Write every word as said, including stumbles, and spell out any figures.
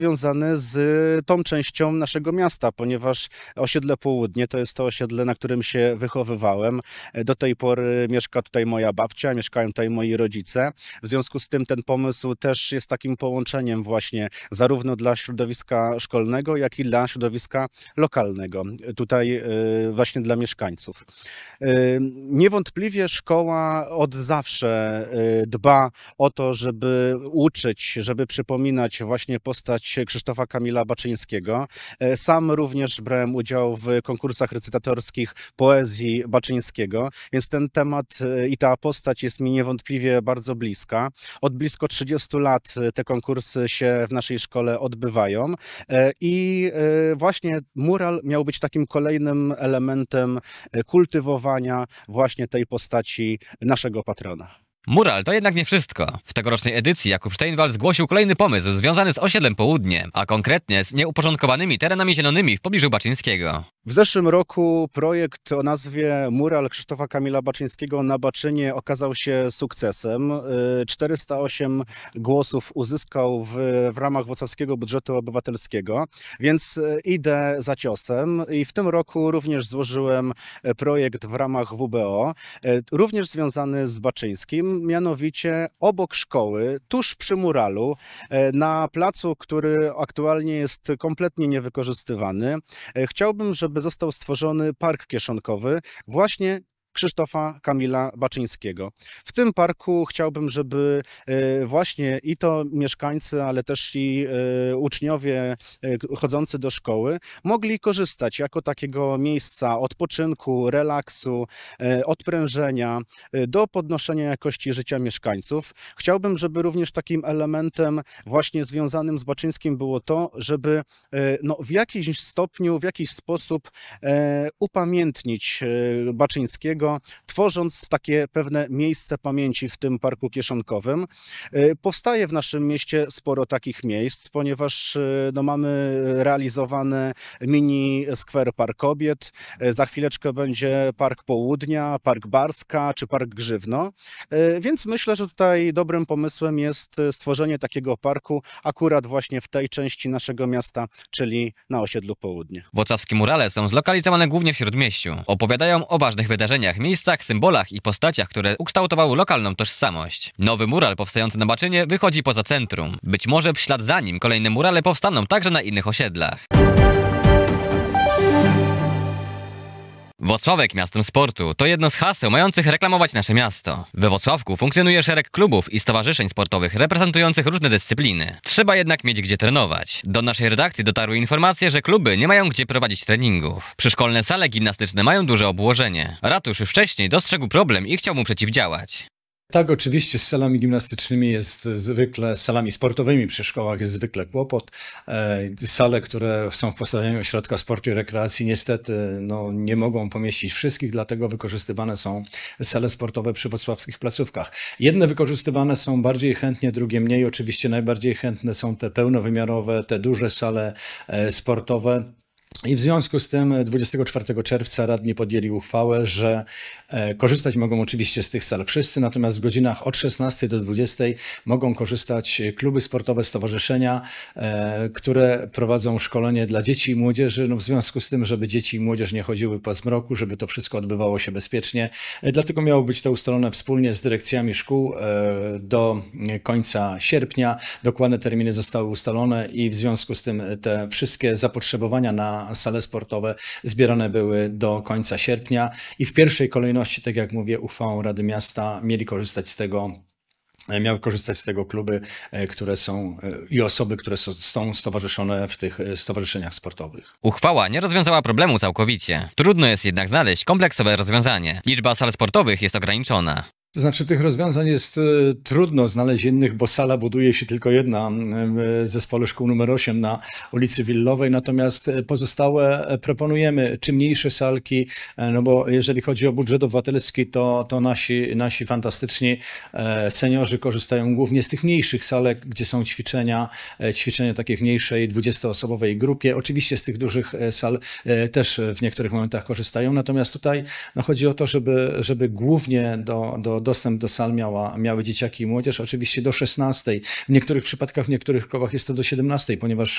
związany z tą częścią naszego miasta, ponieważ osiedle Południe to jest to osiedle, na którym się wychowywałem. Do tej pory mieszka tutaj moja babcia, mieszkają tutaj moi rodzice. W związku z tym ten pomysł też jest takim połączeniem właśnie zarówno dla środowiska szkolnego, jak i dla środowiska lokalnego, tutaj właśnie dla mieszkańców. Niewątpliwie szkoła od zawsze dba o to, żeby uczyć, żeby przypominać właśnie postać Krzysztofa Kamila Baczyńskiego. Sam również brałem udział w konkursach recytatorskich poezji Baczyńskiego, więc ten temat i ta postać jest mi niewątpliwie bardzo bliska. Od blisko trzydziestu lat te konkursy się w naszej szkole odbywają i właśnie mural miał być takim kolejnym elementem kultywowania właśnie tej postaci naszego patrona. Mural to jednak nie wszystko. W tegorocznej edycji Jakub Steinwald zgłosił kolejny pomysł związany z osiedlem Południe, a konkretnie z nieuporządkowanymi terenami zielonymi w pobliżu Baczyńskiego. W zeszłym roku projekt o nazwie Mural Krzysztofa Kamila Baczyńskiego na Baczynie okazał się sukcesem. czterysta osiem głosów uzyskał w, w ramach wrocławskiego budżetu obywatelskiego, więc idę za ciosem i w tym roku również złożyłem projekt w ramach W B O, również związany z Baczyńskim. Mianowicie obok szkoły, tuż przy muralu, na placu, który aktualnie jest kompletnie niewykorzystywany, chciałbym, żeby został stworzony park kieszonkowy właśnie Krzysztofa Kamila Baczyńskiego. W tym parku chciałbym, żeby właśnie i to mieszkańcy, ale też i uczniowie chodzący do szkoły mogli korzystać jako takiego miejsca odpoczynku, relaksu, odprężenia, do podnoszenia jakości życia mieszkańców. Chciałbym, żeby również takim elementem właśnie związanym z Baczyńskim było to, żeby no, w jakimś stopniu, w jakiś sposób upamiętnić Baczyńskiego, tworząc takie pewne miejsce pamięci w tym parku kieszonkowym. Powstaje w naszym mieście sporo takich miejsc, ponieważ no, mamy realizowany mini skwer Park Kobiet, za chwileczkę będzie Park Południa, Park Barska czy Park Grzywno, więc myślę, że tutaj dobrym pomysłem jest stworzenie takiego parku akurat właśnie w tej części naszego miasta, czyli na osiedlu Południe. Włocławskie murale są zlokalizowane głównie w Śródmieściu. Opowiadają o ważnych wydarzeniach, miejscach, symbolach i postaciach, które ukształtowały lokalną tożsamość. Nowy mural powstający na Baczynie wychodzi poza centrum. Być może w ślad za nim kolejne murale powstaną także na innych osiedlach. Włocławek miastem sportu to jedno z haseł mających reklamować nasze miasto. We Włocławku funkcjonuje szereg klubów i stowarzyszeń sportowych reprezentujących różne dyscypliny. Trzeba jednak mieć gdzie trenować. Do naszej redakcji dotarły informacje, że kluby nie mają gdzie prowadzić treningów. Przyszkolne sale gimnastyczne mają duże obłożenie. Ratusz wcześniej dostrzegł problem i chciał mu przeciwdziałać. Tak, oczywiście z salami gimnastycznymi jest zwykle, z salami sportowymi przy szkołach jest zwykle kłopot. Sale, które są w posiadaniu ośrodka sportu i rekreacji niestety no, nie mogą pomieścić wszystkich, dlatego wykorzystywane są sale sportowe przy wrocławskich placówkach. Jedne wykorzystywane są bardziej chętnie, drugie mniej. Oczywiście najbardziej chętne są te pełnowymiarowe, te duże sale sportowe. I w związku z tym dwudziestego czwartego czerwca radni podjęli uchwałę, że korzystać mogą oczywiście z tych sal wszyscy, natomiast w godzinach od szesnastej do dwudziestej mogą korzystać kluby sportowe, stowarzyszenia, które prowadzą szkolenie dla dzieci i młodzieży, no w związku z tym, żeby dzieci i młodzież nie chodziły po zmroku, żeby to wszystko odbywało się bezpiecznie. Dlatego miało być to ustalone wspólnie z dyrekcjami szkół do końca sierpnia. Dokładne terminy zostały ustalone i w związku z tym te wszystkie zapotrzebowania na sale sportowe zbierane były do końca sierpnia i w pierwszej kolejności, tak jak mówię, uchwałą Rady Miasta mieli korzystać z tego, miały korzystać z tego kluby, które są i osoby, które są stowarzyszone w tych stowarzyszeniach sportowych. Uchwała nie rozwiązała problemu całkowicie. Trudno jest jednak znaleźć kompleksowe rozwiązanie. Liczba sal sportowych jest ograniczona. To znaczy tych rozwiązań jest y, trudno znaleźć innych, bo sala buduje się tylko jedna w zespole szkół numer osiem na ulicy Willowej, natomiast pozostałe proponujemy czy mniejsze salki, no bo jeżeli chodzi o budżet obywatelski, to, to nasi, nasi fantastyczni seniorzy korzystają głównie z tych mniejszych salek, gdzie są ćwiczenia, ćwiczenia takie w mniejszej dwudziestoosobowej grupie. Oczywiście z tych dużych sal też w niektórych momentach korzystają, natomiast tutaj no, chodzi o to, żeby, żeby głównie do, do to dostęp do sal miała, miały dzieciaki i młodzież, oczywiście do szesnastej. W niektórych przypadkach, w niektórych klubach jest to do siedemnastej, ponieważ